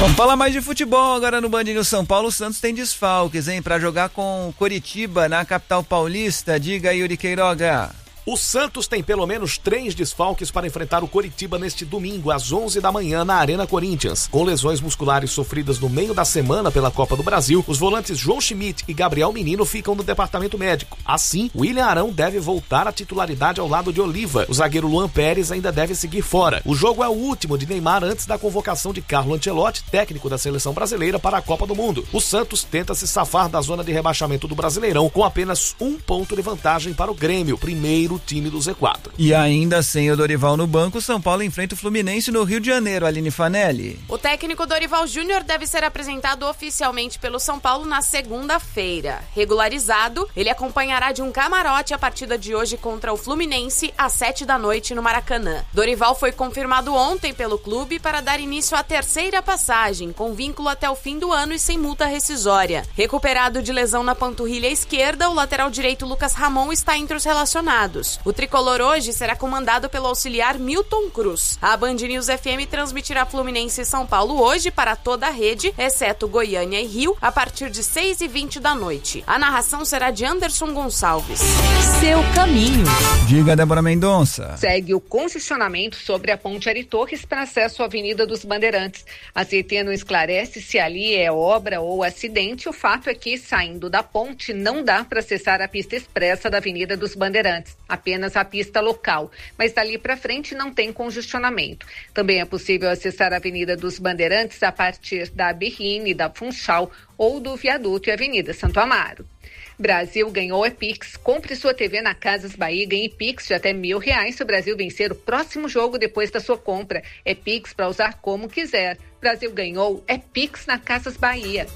Vamos falar mais de futebol agora no Band News São Paulo. O Santos tem desfalques, hein? Para jogar com o Coritiba na capital paulista. Diga aí, Yuri Queiroga. O Santos tem pelo menos 3 desfalques para enfrentar o Coritiba neste domingo, às 11 da manhã, na Arena Corinthians. Com lesões musculares sofridas no meio da semana pela Copa do Brasil, os volantes João Schmidt e Gabriel Menino ficam no departamento médico. Assim, William Arão deve voltar à titularidade ao lado de Oliva. O zagueiro Luan Pérez ainda deve seguir fora. O jogo é o último de Neymar antes da convocação de Carlo Ancelotti, técnico da seleção brasileira, para a Copa do Mundo. O Santos tenta se safar da zona de rebaixamento do Brasileirão com apenas 1 ponto de vantagem para o Grêmio, primeiro time do Z4. E ainda sem o Dorival no banco, o São Paulo enfrenta o Fluminense no Rio de Janeiro. Aline Fanelli. O técnico Dorival Júnior deve ser apresentado oficialmente pelo São Paulo na segunda-feira. Regularizado, ele acompanhará de um camarote a partida de hoje contra o Fluminense às 7 da noite no Maracanã. Dorival foi confirmado ontem pelo clube para dar início à terceira passagem, com vínculo até o fim do ano e sem multa rescisória. Recuperado de lesão na panturrilha esquerda, o lateral direito Lucas Ramon está entre os relacionados. O tricolor hoje será comandado pelo auxiliar Milton Cruz. A Band News FM transmitirá Fluminense e São Paulo hoje para toda a rede, exceto Goiânia e Rio, a partir de 6h20 da noite. A narração será de Anderson Gonçalves. Seu caminho. Diga, Débora Mendonça. Segue o congestionamento sobre a Ponte Ari Torres para acesso à Avenida dos Bandeirantes. A CT não esclarece se ali é obra ou acidente. O fato é que, saindo da ponte, não dá para acessar a pista expressa da Avenida dos Bandeirantes. Apenas a pista local, mas dali para frente não tem congestionamento. Também é possível acessar a Avenida dos Bandeirantes a partir da Berrine, da Funchal ou do Viaduto e Avenida Santo Amaro. Brasil ganhou Epix. Compre sua TV na Casas Bahia e ganhe Pix de até R$1.000 se o Brasil vencer o próximo jogo depois da sua compra. É Pix para usar como quiser. Brasil ganhou, é Pix na Casas Bahia.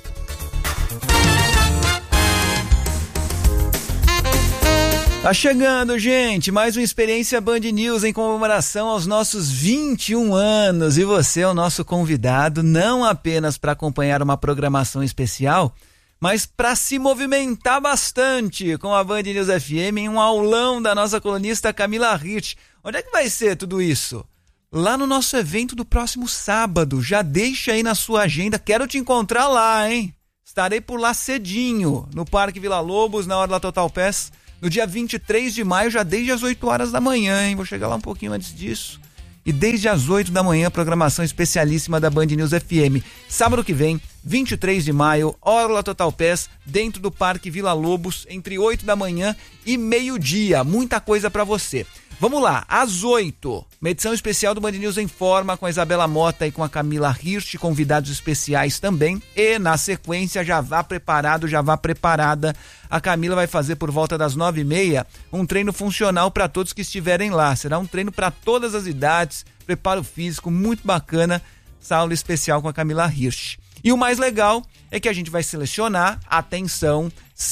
Tá chegando, gente, mais uma experiência Band News em comemoração aos nossos 21 anos. E você é o nosso convidado, não apenas para acompanhar uma programação especial, mas para se movimentar bastante com a Band News FM em um aulão da nossa colunista Camila Hirsch. Onde é que vai ser tudo isso? Lá no nosso evento do próximo sábado. Já deixa aí na sua agenda, quero te encontrar lá, hein? Estarei por lá cedinho, no Parque Vila Lobos, na hora da Total Pass. No dia 23 de maio, já desde as 8 horas da manhã, hein? Vou chegar lá um pouquinho antes disso. E desde as 8 da manhã, programação especialíssima da Band News FM. Sábado que vem, 23 de maio, Orla Total Pass, dentro do Parque Vila Lobos, entre 8 da manhã e meio-dia. Muita coisa pra você. Vamos lá, às 8, uma edição especial do Band News em Forma com a Isabela Mota e com a Camila Hirsch, convidados especiais também. E na sequência, já vá preparado, já vá preparada. A Camila vai fazer por volta das 9h30 um treino funcional para todos que estiverem lá. Será um treino para todas as idades, preparo físico, muito bacana. Essa aula especial com a Camila Hirsch. E o mais legal é que a gente vai selecionar, atenção,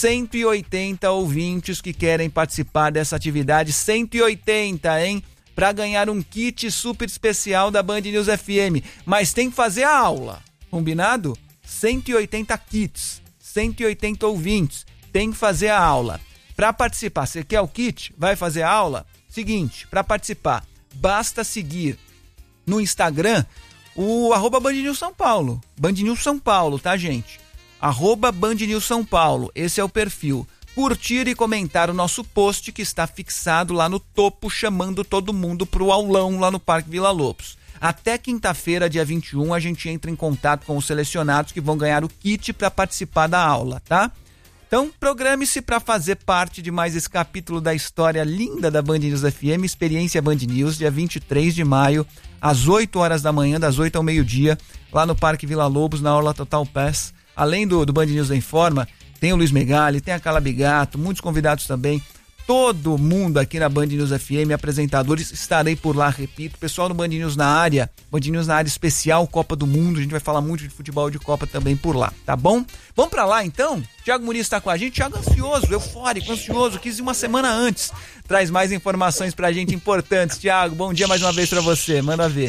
180 ouvintes que querem participar dessa atividade, 180, hein? Para ganhar um kit super especial da Band News FM. Mas tem que fazer a aula, combinado? 180 kits, 180 ouvintes, tem que fazer a aula. Para participar, você quer o kit? Vai fazer a aula? Seguinte, para participar, basta seguir no Instagram o @Band News São Paulo. Band News São Paulo, tá, gente? @Band News São Paulo, esse é o perfil. Curtir e comentar o nosso post que está fixado lá no topo, chamando todo mundo pro aulão lá no Parque Vila Lobos. Até quinta-feira, dia 21, a gente entra em contato com os selecionados que vão ganhar o kit para participar da aula, tá? Então, programe-se para fazer parte de mais esse capítulo da história linda da Band News FM, Experiência Band News, dia 23 de maio, às 8 horas da manhã, das 8 ao meio-dia, lá no Parque Vila Lobos, na Orla Total Pass. Além do Band News em Forma, tem o Luiz Megali, tem a Calabigato, muitos convidados também. Todo mundo aqui na Band News FM, apresentadores, estarei por lá, repito. Pessoal no Band News na área especial Copa do Mundo, a gente vai falar muito de futebol de Copa também por lá, tá bom? Vamos pra lá então? Thiago Muniz está com a gente, Thiago ansioso, eufórico, ansioso, quis ir uma semana antes. Traz mais informações pra gente importantes. Thiago, bom dia mais uma vez pra você, manda ver.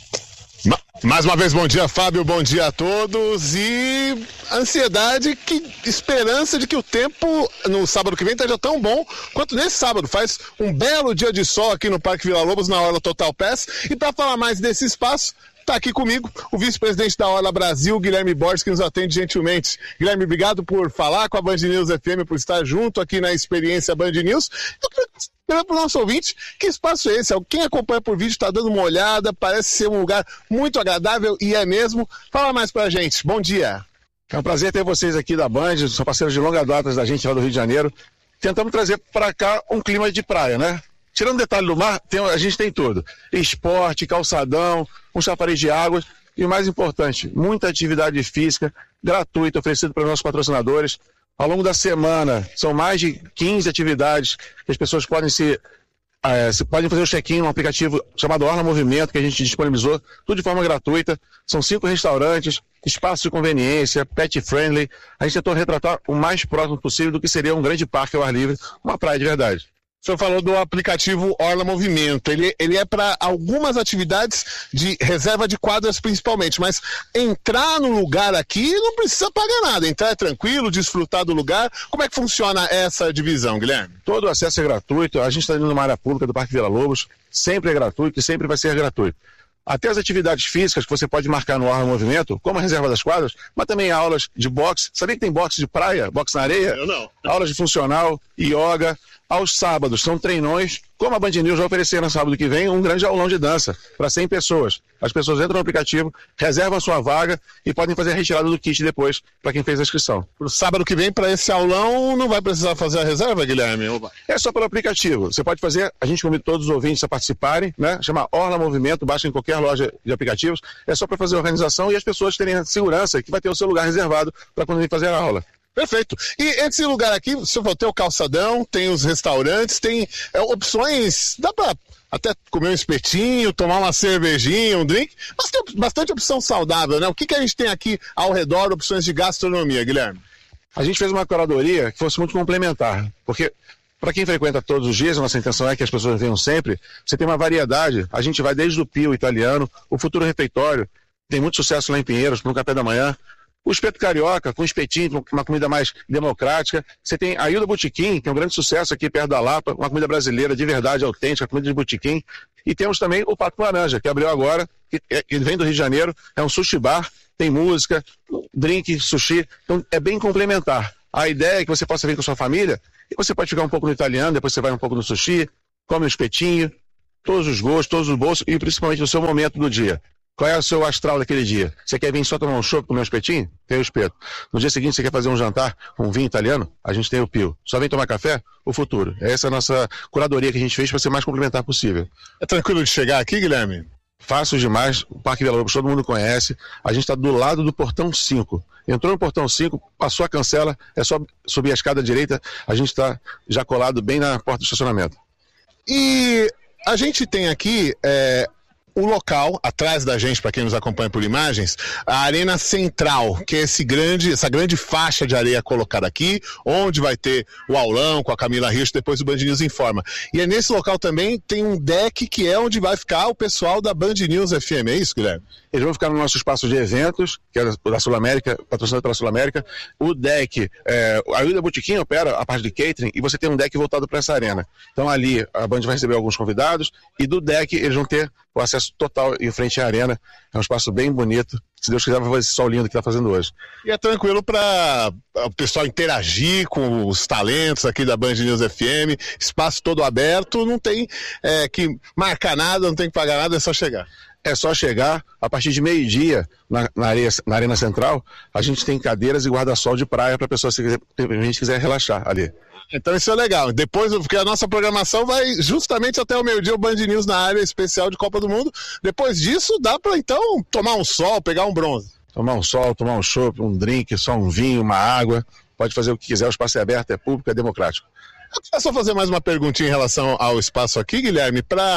Mais uma vez, bom dia, Fábio, bom dia a todos. E ansiedade, esperança de que o tempo no sábado que vem esteja tão bom quanto nesse sábado. Faz um belo dia de sol aqui no Parque Vila Lobos, na Orla Total Pass. E para falar mais desse espaço, Está aqui comigo o vice-presidente da Orla Brasil, Guilherme Borges, que nos atende gentilmente. Guilherme, obrigado por falar com a Band News FM, por estar junto aqui na experiência Band News. Eu queria saber para o nosso ouvinte, que espaço é esse? Quem acompanha por vídeo está dando uma olhada, parece ser um lugar muito agradável e é mesmo. Fala mais para a gente. Bom dia. É um prazer ter vocês aqui da Band, são parceiros de longa data da gente lá do Rio de Janeiro. Tentamos trazer para cá um clima de praia, né? Tirando o detalhe do mar, a gente tem tudo. Esporte, calçadão, um chafariz de água e o mais importante, muita atividade física gratuita oferecida para os nossos patrocinadores. Ao longo da semana, são mais de 15 atividades que as pessoas podem podem fazer o check-in num aplicativo chamado Orla Movimento, que a gente disponibilizou, tudo de forma gratuita. São 5 restaurantes, espaço de conveniência, pet friendly. A gente tentou retratar o mais próximo possível do que seria um grande parque ao ar livre, uma praia de verdade. O senhor falou do aplicativo Orla Movimento. Ele é para algumas atividades de reserva de quadras principalmente, mas entrar no lugar aqui não precisa pagar nada. Entrar é tranquilo, desfrutar do lugar. Como é que funciona essa divisão, Guilherme? Todo o acesso é gratuito. A gente está indo numa área pública do Parque Vila Lobos. Sempre é gratuito e sempre vai ser gratuito. Até as atividades físicas que você pode marcar no Orla Movimento, como a reserva das quadras, mas também aulas de boxe. Sabia que tem boxe de praia, boxe na areia? Eu não. Aulas de funcional, yoga. Aos sábados são treinões, como a Band News vai oferecer no sábado que vem, um grande aulão de dança para 100 pessoas. As pessoas entram no aplicativo, reservam a sua vaga e podem fazer a retirada do kit depois para quem fez a inscrição. Pro sábado que vem, para esse aulão, não vai precisar fazer a reserva, Guilherme? É só pelo aplicativo. Você pode fazer, a gente convida todos os ouvintes a participarem, né? Chama Orla Movimento, baixa em qualquer loja de aplicativos. É só para fazer a organização e as pessoas terem a segurança que vai ter o seu lugar reservado para quando vem fazer a aula. Perfeito. E esse lugar aqui, você vai ter o calçadão, tem os restaurantes, tem opções, dá para até comer um espetinho, tomar uma cervejinha, um drink, mas tem bastante opção saudável, né? O que a gente tem aqui ao redor, opções de gastronomia, Guilherme? A gente fez uma curadoria que fosse muito complementar, porque para quem frequenta todos os dias, a nossa intenção é que as pessoas venham sempre, você tem uma variedade, a gente vai desde o Pio italiano, o Futuro Refeitório, tem muito sucesso lá em Pinheiros, no café da manhã, o espeto carioca, com espetinho, uma comida mais democrática. Você tem a Hilda Botequim, que é um grande sucesso aqui perto da Lapa, uma comida brasileira de verdade, autêntica, comida de botequim. E temos também o Pato Laranja, que abriu agora, que vem do Rio de Janeiro, é um sushi bar, tem música, drink, sushi, então é bem complementar. A ideia é que você possa vir com a sua família, e você pode ficar um pouco no italiano, depois você vai um pouco no sushi, come um espetinho, todos os gostos, todos os bolsos, e principalmente no seu momento do dia. Qual é o seu astral daquele dia? Você quer vir só tomar um chopp, comer um espetinho? Tem o espeto. No dia seguinte você quer fazer um jantar com um vinho italiano? A gente tem o Pio. Só vem tomar café? O Futuro. Essa é a nossa curadoria que a gente fez para ser mais complementar possível. É tranquilo de chegar aqui, Guilherme? Fácil demais. O Parque Vila Lobos todo mundo conhece. A gente está do lado do Portão 5. Entrou no Portão 5, passou a cancela, é só subir a escada direita. A gente está já colado bem na porta do estacionamento. E a gente tem aqui o local, atrás da gente, para quem nos acompanha por imagens, a Arena Central, que é essa grande faixa de areia colocada aqui, onde vai ter o aulão com a Camila Hirsch, depois o Band News Informa. E é nesse local também tem um deck que é onde vai ficar o pessoal da Band News FM, é isso, Guilherme? Eles vão ficar no nosso espaço de eventos, que é da Sul América, patrocinado pela Sul América. O deck, a Hilda Botequim opera a parte de catering e você tem um deck voltado para essa arena. Então ali a Band vai receber alguns convidados e do deck eles vão ter o acesso total em frente à arena. É um espaço bem bonito. Se Deus quiser, vai fazer esse sol lindo que está fazendo hoje. E é tranquilo para o pessoal interagir com os talentos aqui da Band News FM. Espaço todo aberto, não tem que marcar nada, não tem que pagar nada, é só chegar. É só chegar, a partir de meio-dia, na Arena Central, a gente tem cadeiras e guarda-sol de praia para a pessoa, se a gente quiser relaxar ali. Então isso é legal. Depois, porque a nossa programação vai justamente até o meio-dia, o Band News na área especial de Copa do Mundo. Depois disso, dá para então tomar um sol, pegar um bronze. Tomar um sol, tomar um chopp, um drink, só um vinho, uma água. Pode fazer o que quiser, o espaço é aberto, é público, é democrático. Eu queria só fazer mais uma perguntinha em relação ao espaço aqui, Guilherme, para...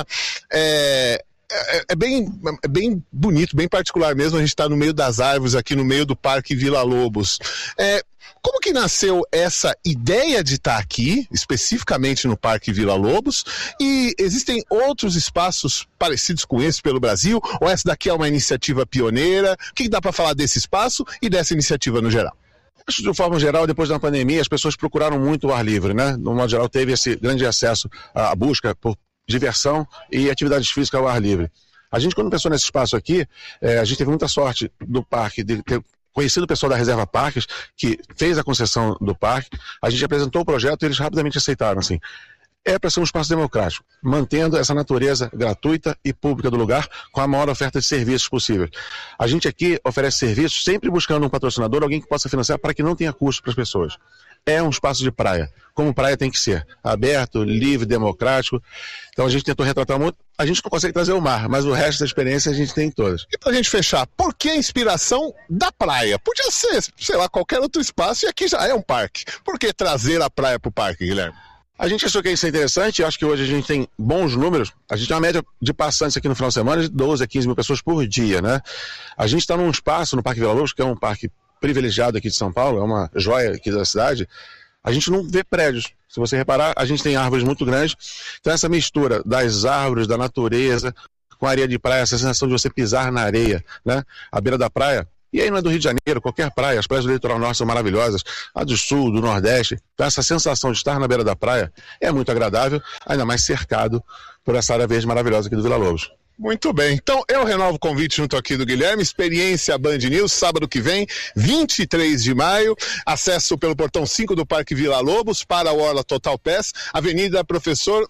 É bem bonito, bem particular mesmo. A gente está no meio das árvores aqui no meio do Parque Vila Lobos. Como que nasceu essa ideia de estar aqui, especificamente no Parque Vila Lobos? E existem outros espaços parecidos com esse pelo Brasil? Ou essa daqui é uma iniciativa pioneira? O que dá para falar desse espaço e dessa iniciativa no geral? Acho que de forma geral, depois da pandemia, as pessoas procuraram muito o ar livre, né? No modo geral, teve esse grande acesso à busca por diversão e atividades físicas ao ar livre. A gente, quando pensou nesse espaço aqui, a gente teve muita sorte do parque de ter conhecido o pessoal da Reserva Parques, que fez a concessão do parque. A gente apresentou o projeto e eles rapidamente aceitaram, assim. É para ser um espaço democrático, mantendo essa natureza gratuita e pública do lugar com a maior oferta de serviços possível. A gente aqui oferece serviços sempre buscando um patrocinador, alguém que possa financiar para que não tenha custo para as pessoas. É um espaço de praia, como praia tem que ser, aberto, livre, democrático. Então a gente tentou retratar muito. A gente não consegue trazer o mar, mas o resto da experiência a gente tem em todas. E pra gente fechar, por que a inspiração da praia? Podia ser, sei lá, qualquer outro espaço e aqui já é um parque. Por que trazer a praia pro parque, Guilherme? A gente achou que isso é interessante, acho que hoje a gente tem bons números. A gente tem uma média de passantes aqui no final de semana de 12 a 15 mil pessoas por dia, né? A gente está num espaço no Parque Vila Lobos, que é um parque privilegiado aqui de São Paulo, é uma joia aqui da cidade. A gente não vê prédios. Se você reparar, a gente tem árvores muito grandes. Então essa mistura das árvores, da natureza, com a areia de praia, essa sensação de você pisar na areia, né? À beira da praia. E aí não é do Rio de Janeiro, qualquer praia, as praias do litoral norte são maravilhosas, a do sul, do nordeste. Então essa sensação de estar na beira da praia é muito agradável, ainda mais cercado por essa área verde maravilhosa aqui do Vila Lobos. Muito bem, então eu renovo o convite junto aqui do Guilherme, Experiência Band News, sábado que vem, 23 de maio, acesso pelo portão 5 do Parque Vila Lobos para o Orla Total Pass, Avenida Professor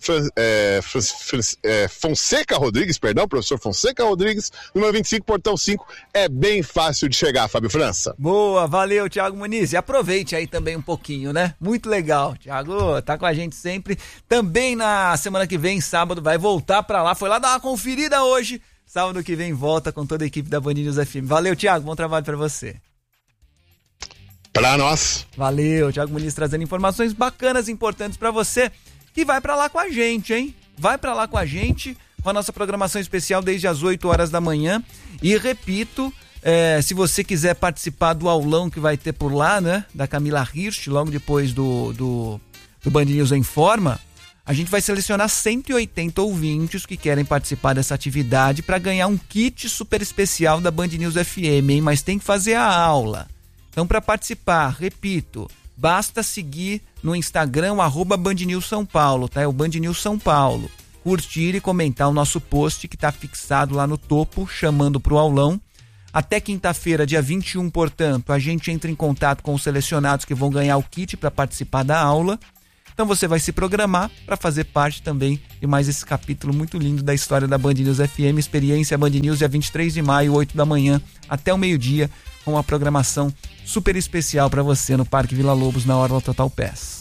Fonseca Rodrigues, professor Fonseca Rodrigues, número 25, portão 5, é bem fácil de chegar, Fábio França. Boa, valeu, Thiago Muniz, e aproveite aí também um pouquinho, né? Muito legal, Thiago, tá com a gente sempre, também na semana que vem, sábado, vai voltar pra lá, foi lá dar uma conferida hoje, sábado que vem volta com toda a equipe da Band News FM. Valeu, Thiago, bom trabalho pra você. Pra nós. Valeu, Thiago Muniz trazendo informações bacanas, importantes pra você, que vai pra lá com a gente, hein? Vai pra lá com a gente, com a nossa programação especial desde as 8 horas da manhã, e repito, se você quiser participar do aulão que vai ter por lá, né, da Camila Hirsch, logo depois do Band News Informa, a gente vai selecionar 180 ouvintes que querem participar dessa atividade para ganhar um kit super especial da Band News FM, hein? Mas tem que fazer a aula. Então, para participar, repito, basta seguir no Instagram @Band News São Paulo, tá? É o Band News São Paulo. Curtir e comentar o nosso post que está fixado lá no topo, chamando para o aulão. Até quinta-feira, dia 21, portanto, a gente entra em contato com os selecionados que vão ganhar o kit para participar da aula. Então você vai se programar para fazer parte também de mais esse capítulo muito lindo da história da Band News FM, Experiência Band News, dia 23 de maio, 8 da manhã, até o meio-dia, com uma programação super especial para você no Parque Vila Lobos, na Orla Total Pass.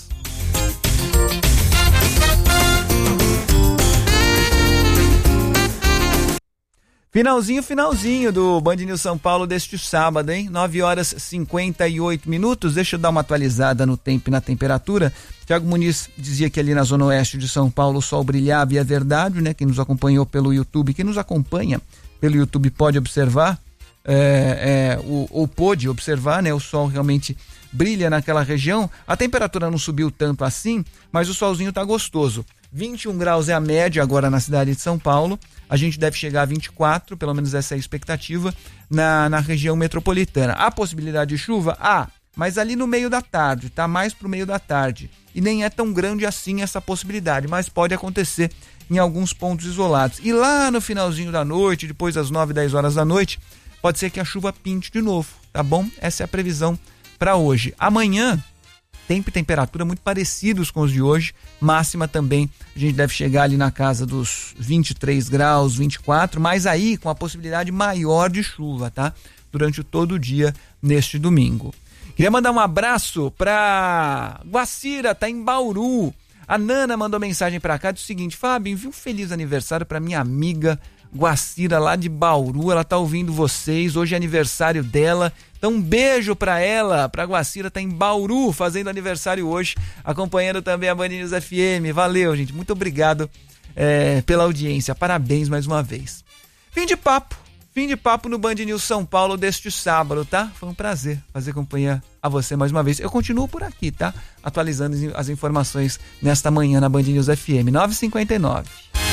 Finalzinho do Band News São Paulo deste sábado, hein? 9 horas 58 minutos. Deixa eu dar uma atualizada no tempo e na temperatura. Thiago Muniz dizia que ali na zona oeste de São Paulo o sol brilhava, e é verdade, né? Quem nos acompanhou pelo YouTube, quem nos acompanha pelo YouTube pode observar, ou pôde observar, né? O sol realmente brilha naquela região. A temperatura não subiu tanto assim, mas o solzinho tá gostoso. 21 graus é a média agora na cidade de São Paulo. A gente deve chegar a 24, pelo menos essa é a expectativa, na região metropolitana. Há possibilidade de chuva? Mas ali no meio da tarde, tá? Mais pro meio da tarde. E nem é tão grande assim essa possibilidade, mas pode acontecer em alguns pontos isolados. E lá no finalzinho da noite, depois das 9, 10 horas da noite, pode ser que a chuva pinte de novo, tá bom? Essa é a previsão para hoje. Amanhã, tempo e temperatura muito parecidos com os de hoje, máxima também, a gente deve chegar ali na casa dos 23 graus, 24, mas aí com a possibilidade maior de chuva, tá? Durante todo o dia neste domingo. Queria mandar um abraço pra Guacira, tá em Bauru. A Nana mandou mensagem pra cá do seguinte: Fábio, envia um feliz aniversário pra minha amiga Guacira lá de Bauru, ela tá ouvindo vocês, hoje é aniversário dela, então um beijo pra ela, pra Guacira, tá em Bauru fazendo aniversário hoje, acompanhando também a Band News FM. Valeu, gente, muito obrigado pela audiência, parabéns mais uma vez. Fim de papo no Band News São Paulo deste sábado, tá? Foi um prazer fazer companhia a você mais uma vez. Eu continuo por aqui, tá? Atualizando as informações nesta manhã na Band News FM 9h59.